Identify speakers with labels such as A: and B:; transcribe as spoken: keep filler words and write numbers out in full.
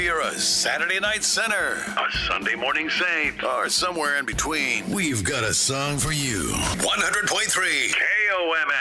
A: you're a Saturday night sinner,
B: a Sunday morning saint,
A: or somewhere in between,
C: we've got a song for you.
A: one hundred point three
B: K O M S.